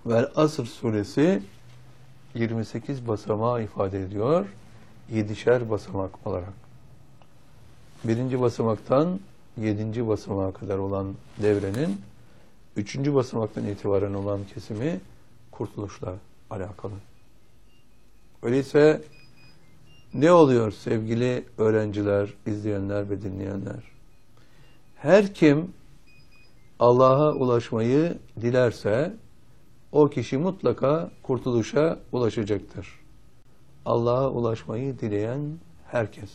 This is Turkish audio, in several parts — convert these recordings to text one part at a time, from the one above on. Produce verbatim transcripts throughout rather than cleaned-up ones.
Vel Asr suresi yirmi sekiz basamağı ifade ediyor. Yedişer basamak olarak. Birinci basamaktan yedinci basamağa kadar olan devrenin üçüncü basamaktan itibaren olan kesimi kurtuluşla alakalı. Öyleyse ne oluyor sevgili öğrenciler, izleyenler ve dinleyenler? Her kim Allah'a ulaşmayı dilerse o kişi mutlaka kurtuluşa ulaşacaktır. Allah'a ulaşmayı dileyen herkes.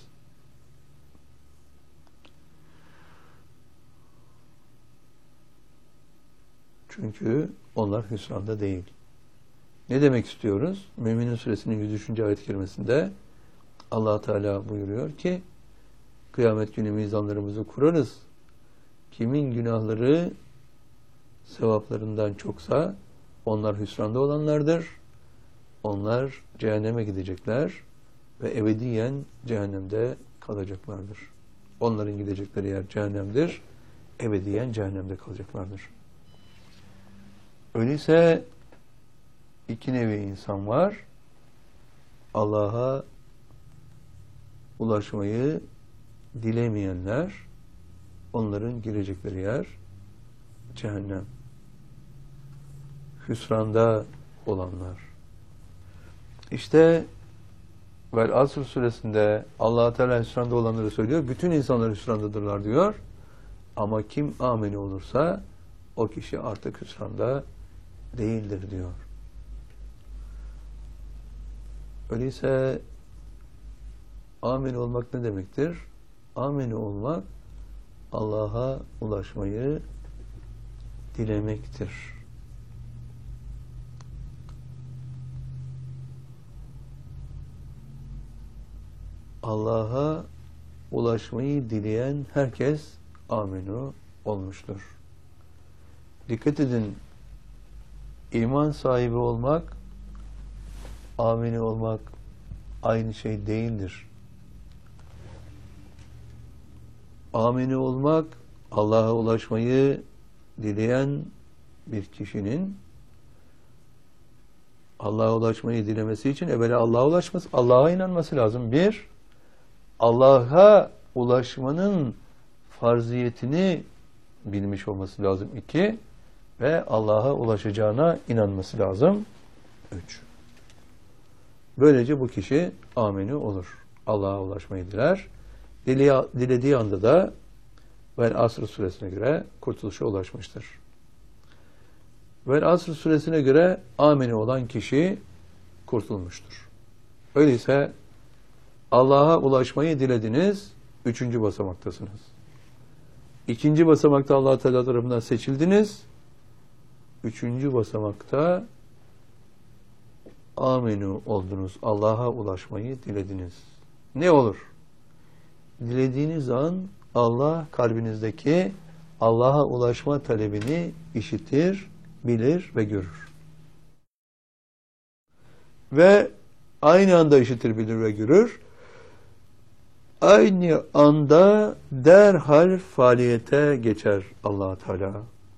Çünkü onlar hüsranda değil. Ne demek istiyoruz? Mü'minin suresinin yüz üçüncü ayet-i kerimesinde Allah Teala buyuruyor ki kıyamet günü mizanlarımızı kurarız. Kimin günahları sevaplarından çoksa onlar hüsranda olanlardır. Onlar cehenneme gidecekler ve ebediyen cehennemde kalacaklardır. Onların gidecekleri yer cehennemdir. Ebediyen cehennemde kalacaklardır. Öyleyse iki nevi insan var. Allah'a ulaşmayı dilemeyenler, onların girecekleri yer cehennem. Hüsranda olanlar. İşte Vel Asr suresinde Allah Teala hüsranda olanları söylüyor. Bütün insanlar hüsrandadırlar diyor. Ama kim ameni olursa o kişi artık hüsranda değildir diyor. Öyleyse ameni olmak ne demektir? Ameni olmak Allah'a ulaşmayı dilemektir. Allah'a ulaşmayı dileyen herkes amenu olmuştur. Dikkat edin, iman sahibi olmak, ameni olmak aynı şey değildir. Ameni olmak, Allah'a ulaşmayı dileyen bir kişinin Allah'a ulaşmayı dilemesi için evvela Allah'a ulaşması, Allah'a inanması lazım. Bir, Allah'a ulaşmanın farziyetini bilmiş olması lazım. İki, ve Allah'a ulaşacağına inanması lazım. Üç. Böylece bu kişi ameni olur. Allah'a ulaşmayı diler. Dilediği anda da Vel Asr suresine göre kurtuluşa ulaşmıştır. Vel Asr suresine göre ameni olan kişi kurtulmuştur. Öyleyse Allah'a ulaşmayı dilediniz, üçüncü basamaktasınız. İkinci basamakta Allah Teala tarafından seçildiniz, üçüncü basamakta amenu oldunuz, Allah'a ulaşmayı dilediniz. Ne olur? Dilediğiniz an Allah kalbinizdeki Allah'a ulaşma talebini işitir, bilir ve görür. Ve aynı anda işitir, bilir ve görür. Aynı anda derhal faaliyete geçer Allah Teala.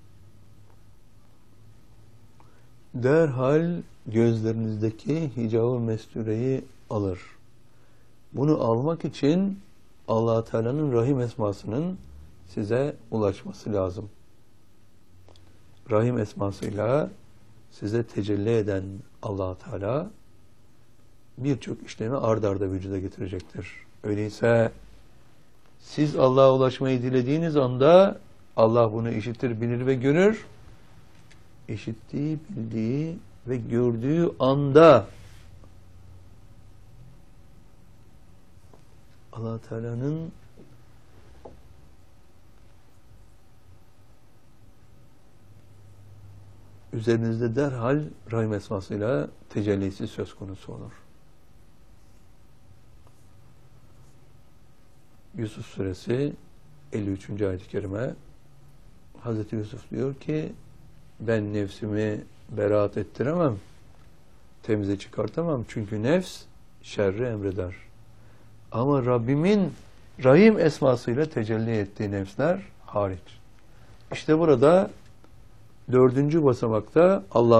Derhal gözlerinizdeki hicab-ı mestureyi alır. Bunu almak için Allah Teala'nın Rahim esmasının size ulaşması lazım. Rahim esmasıyla size tecelli eden Allah Teala birçok işlemi ard arda vücuda getirecektir. Öyleyse siz Allah'a ulaşmayı dilediğiniz anda Allah bunu işitir, bilir ve görür. İşittiği, bildiği ve gördüğü anda Allah Teala'nın üzerinizde derhal Rahim esmasıyla tecellisi söz konusu olur. Yusuf suresi elli üçüncü ayet-i kerime Hazreti Yusuf diyor ki ben nefsimi beraat ettiremem, temize çıkartamam çünkü nefs şerri emreder. Ama Rabbimin Rahim esmasıyla tecelli ettiği nefsler hariç. İşte burada dördüncü basamakta Allah